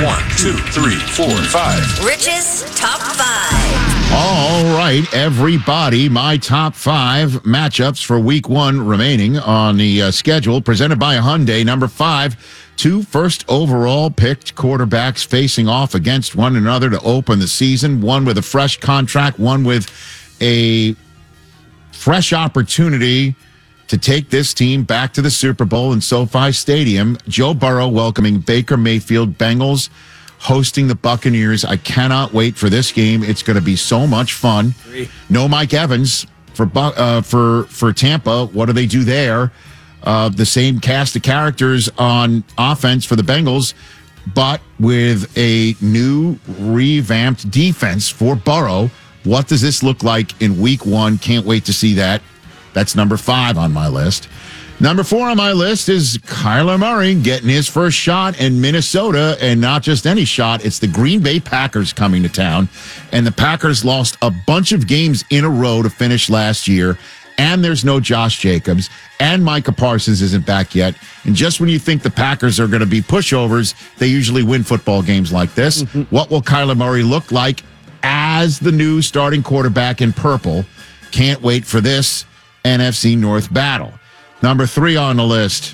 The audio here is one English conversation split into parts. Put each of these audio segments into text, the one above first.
1, 2, 3, 4, 5. Rich's Top 5. All right, everybody, my top 5 matchups for week 1 remaining on the schedule, presented by Hyundai. Number 5, 2 first overall picked quarterbacks facing off against one another to open the season. One with a fresh contract, one with a fresh opportunity to take this team back to the Super Bowl in SoFi Stadium. Joe Burrow welcoming Baker Mayfield. Bengals hosting the Buccaneers. I cannot wait for this game. It's going to be so much fun. No Mike Evans for Tampa. What do they do there? The same cast of characters on offense for the Bengals, but with a new revamped defense for Burrow. What does this look like in week 1? Can't wait to see that. That's number 5 on my list. Number 4 on my list is Kyler Murray getting his first shot in Minnesota, and not just any shot. It's the Green Bay Packers coming to town, and the Packers lost a bunch of games in a row to finish last year, and there's no Josh Jacobs, and Micah Parsons isn't back yet. And just when you think the Packers are going to be pushovers, they usually win football games like this. What will Kyler Murray look like as the new starting quarterback in purple? Can't wait for this NFC North battle. Number 3 on the list,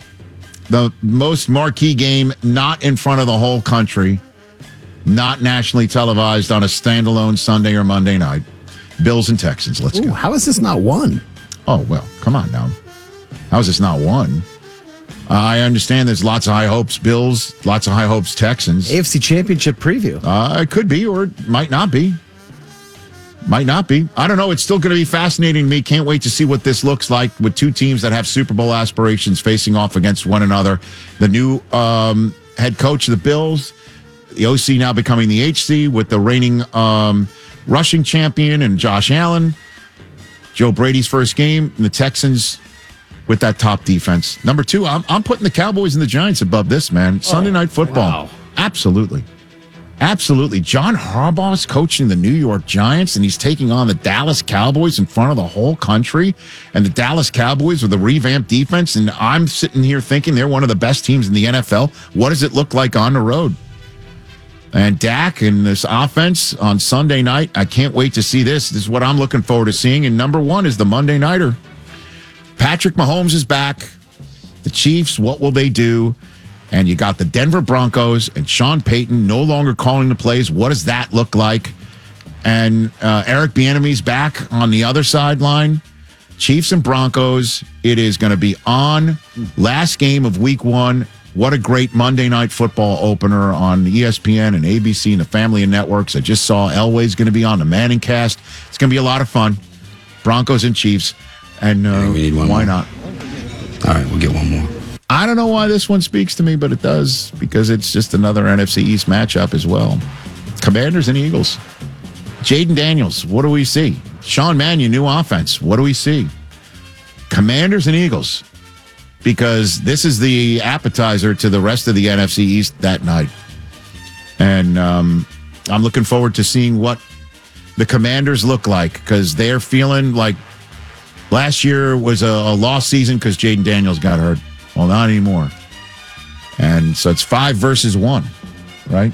the most marquee game, not in front of the whole country, not nationally televised on a standalone Sunday or Monday night. Bills and Texans. Let's go. How is this not one? Oh, well, come on now. How is this not one? I understand there's lots of high hopes Bills, lots of high hopes Texans. AFC Championship preview. It could be, or it might not be. Might not be. I don't know. It's still going to be fascinating to me. Can't wait to see what this looks like with two teams that have Super Bowl aspirations facing off against one another. The new head coach of the Bills, the OC now becoming the HC with the reigning rushing champion and Josh Allen. Joe Brady's first game, and the Texans with that top defense. Number 2, I'm putting the Cowboys and the Giants above this, man. Sunday Night Football. Wow. Absolutely. Absolutely. John Harbaugh's coaching the New York Giants, and he's taking on the Dallas Cowboys in front of the whole country. And the Dallas Cowboys with a revamped defense. And I'm sitting here thinking they're one of the best teams in the NFL. What does it look like on the road? And Dak and this offense on Sunday night, I can't wait to see this. This is what I'm looking forward to seeing. And number 1 is the Monday Nighter. Patrick Mahomes is back. The Chiefs, what will they do? And you got the Denver Broncos and Sean Payton no longer calling the plays. What does that look like? And Eric Bieniemy's back on the other sideline. Chiefs and Broncos. It is going to be on. Last game of week 1. What a great Monday Night Football opener on ESPN and ABC and the family of networks. I just saw Elway's going to be on the Manning cast. It's going to be a lot of fun. Broncos and Chiefs. And we need one why more. not? All right, we'll get one more. I don't know why this one speaks to me, but it does, because it's just another NFC East matchup as well. Commanders and Eagles. Jaden Daniels, what do we see? Sean Mannion, new offense. What do we see? Commanders and Eagles. Because this is the appetizer to the rest of the NFC East that night. And I'm looking forward to seeing what the Commanders look like, because they're feeling like last year was a lost season because Jaden Daniels got hurt. Well, not anymore. And so it's 5 versus 1, right?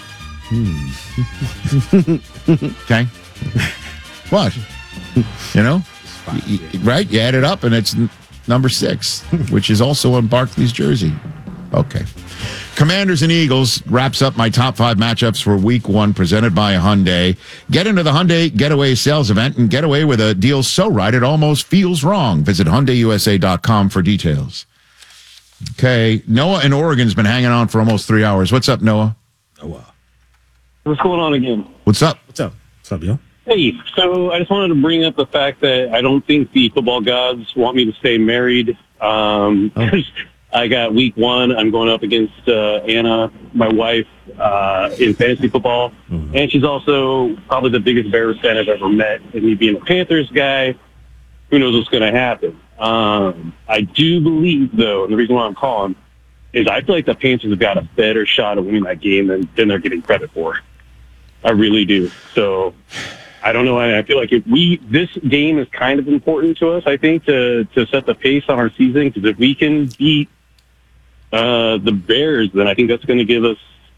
Okay. What? You know? Right? You add it up, and it's number 6, which is also on Barkley's jersey. Okay. Commanders and Eagles wraps up my top 5 matchups for week 1, presented by Hyundai. Get into the Hyundai Getaway sales event and get away with a deal so right it almost feels wrong. Visit HyundaiUSA.com for details. Okay, Noah in Oregon's been hanging on for almost 3 hours. What's up, Noah? What's going on again? What's up? What's up? What's up, yo? Hey, so I just wanted to bring up the fact that I don't think the football gods want me to stay married. I got week 1. I'm going up against Anna, my wife, in fantasy football. Mm-hmm. And she's also probably the biggest Bears fan I've ever met. And me being a Panthers guy, who knows what's going to happen. I do believe, though, and the reason why I'm calling is I feel like the Panthers have got a better shot of winning that game than they're getting credit for. I really do. So I don't know. I feel like this game is kind of important to us, I think, to set the pace on our season, because if we can beat the Bears, then I think that's going to give us